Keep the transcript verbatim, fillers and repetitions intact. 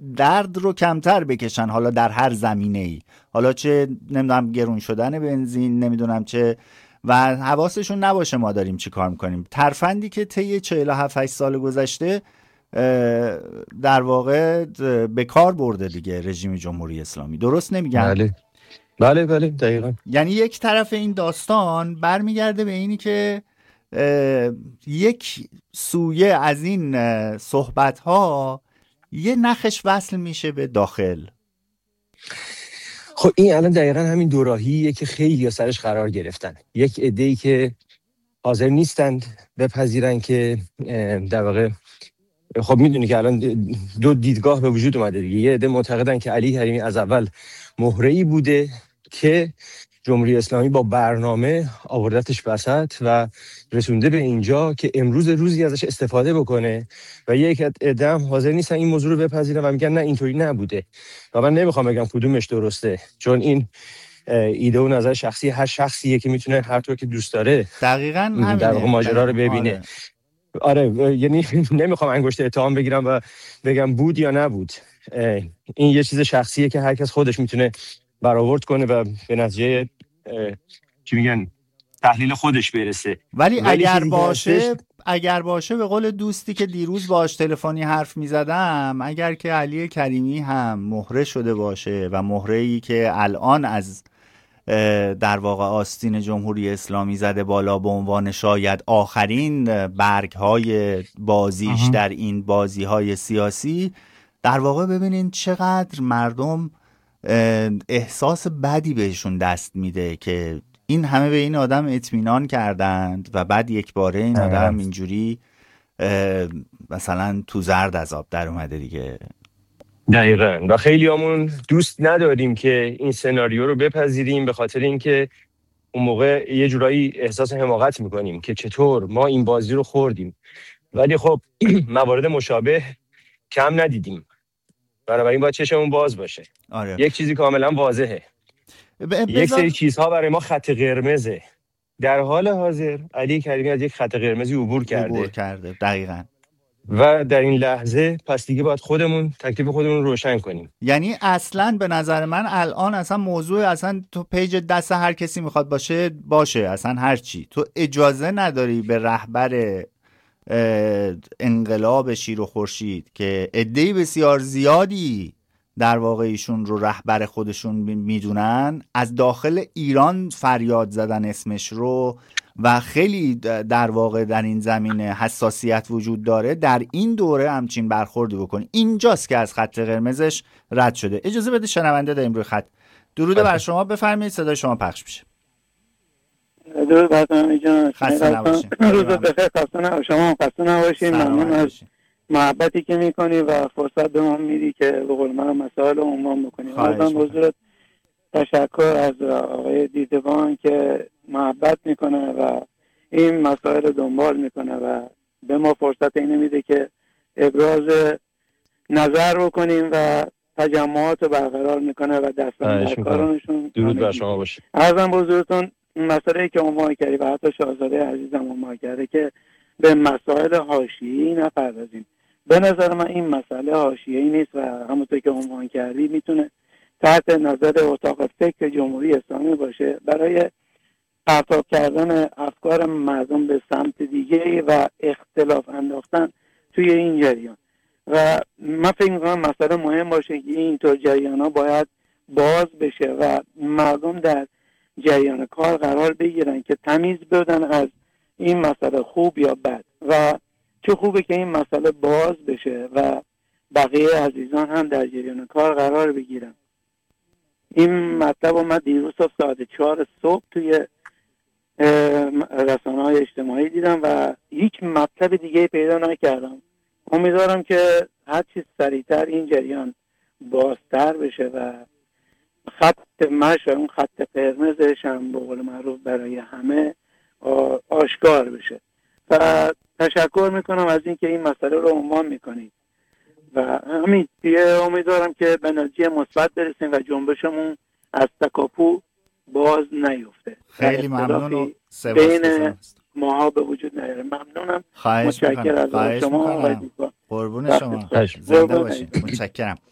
درد رو کمتر بکشن، حالا در هر زمینه ای، حالا چه نمیدونم گرون شدن بنزین، نمیدونم چه، و حواسشون نباشه ما داریم چی کار میکنیم. ترفندی که طی چهل و هفت هشت سال گذشته در واقع به کار برده دیگه رژیم جمهوری اسلامی، درست نمیگم؟ بله بله بله دقیقاً. یعنی یک طرف این داستان برمیگرده به اینی که یک سویه از این صحبت ها یه نخش وصل میشه به داخل. خب این الان دقیقاً همین دوراهیه که خیلی سرش قرار گرفتن. یک عده‌ای که حاضر نیستند بپذیرن که در واقع، خب میدونی که الان دو دیدگاه به وجود اومده دیگه. یه عده معتقدن که علی کریمی از اول مهره‌ای بوده که جمهوری اسلامی با برنامه آوردتش وسط و رسونده به اینجا که امروز روزی ازش استفاده بکنه، و یک عده هم حاضر نیستن این موضوع رو بپذیرن و میگن نه اینطوری نبوده. و من نمیخوام بگم کدومش درسته، چون این ایده و نظر شخصی هر شخصیه که میتونه هر طور که دوست داره دقیقاً همینه در واقع ماجرا رو ببینه. آره, آره یعنی نمیخوام انگشت اتهام بگیرم و بگم بود یا نبود. این یه چیز شخصیه که هر کس خودش میتونه برآورد کنه و به نتیجه چی میگن تحلیل خودش برسه. ولی, ولی اگر باشه اگر باشه به قول دوستی که دیروز باهاش تلفنی حرف میزدم، اگر که علی کریمی هم مهره شده باشه و مهره‌ای که الان از در واقع آستین جمهوری اسلامی زده بالا به عنوان شاید آخرین برگ‌های بازیش آه. در این بازی‌های سیاسی، در واقع ببینین چقدر مردم احساس بدی بهشون دست میده که این همه به این آدم اطمینان کردند و بعد یک باره این آدم اینجوری مثلا تو زرد از آب در اومده دیگه. دقیقاً. و خیلی همون دوست نداریم که این سناریو رو بپذیریم، به خاطر اینکه اون موقع یه جورایی احساس حماقت میکنیم که چطور ما این بازی رو خوردیم. ولی خب موارد مشابه کم ندیدیم، بنابراین باید چشمون باز باشه. آره. یک چیزی کاملا واضحه، ب- یک سری چیزها برای ما خط قرمزه. در حال حاضر علی کریمی از یک خط قرمزی عبور کرده عبور کرده دقیقاً. و در این لحظه پس دیگه باید خودمون تکلیف خودمون رو روشن کنیم. یعنی اصلا به نظر من الان اصلا موضوع اصلا تو پیج دست هر کسی میخواد باشه باشه اصلا هر چی، تو اجازه نداری به رهبر انقلاب شیر و خورشید که عده‌ای بسیار زیادی در واقع ایشون رو رهبر خودشون میدونن از داخل ایران فریاد زدن اسمش رو و خیلی در واقع در این زمینه حساسیت وجود داره، در این دوره همچین برخوردی بکنی. اینجاست که از خط قرمزش رد شده. اجازه بده شنونده داریم روی خط. درود بر شما، بفرمایید صدای شما پخش میشه. درود بر شما جان، خسته نباشید. روز بخیر، خسته نباشید. شما خسته نباشید. ممنون از محبتی که میکنی و فرصت به ما میدی که به قول من مسائل رو عنوان بکنیم. ازم حضورت تشکر از آقای دیدبان که محبت میکنه و این مسائل رو دنبال میکنه و به ما فرصت اینو میده که ابراز نظر رو کنیم و تجمعات رو برقرار میکنه و دستان در کارونشون. درود بر شما باشه. ازم حضورتون مسئله که عنوان کردی و حتی شاهزاده عزیزم عنوان کرده که به مسائل حاشیه‌ای نپردازیم. به نظر من این مسئله حاشیه‌ای نیست و همونطور که عنوان کردی میتونه تحت نظر اتاق فکر جمهوری اسلامی باشه برای پرتاب کردن افکار مردم به سمت دیگه و اختلاف انداختن توی این جریان. و من فکر می‌کنم مسئله مهم باشه که اینطور جریان‌ها باید باز بشه و مردم در جریان کار قرار بگیرن که تمیز بدن از این مسئله خوب یا بد. و چه خوبه که این مسئله باز بشه و بقیه عزیزان هم در جریان کار قرار بگیرن. این مطلب رو من دیروز ساعت چهار صبح توی رسانه‌های اجتماعی دیدم و هیچ مطلب دیگه پیدا نکردم. امیدوارم که هر چیز سریعتر این جریان بازتر بشه و خط مشی، اون خط قرمزش هم به قول معروف برای همه آشکار بشه. و تشکر میکنم از اینکه این مسئله رو عنوان میکنید و همین دیگه. امیدوارم که به نتیجه مثبت برسیم و جنبشمون از تکاپو باز نیفته. خیلی ممنون و بین ماها به وجود نیاره. ممنونم. خواهش متشکرم از شما. قربون شما. زنده باشید. متشکرم.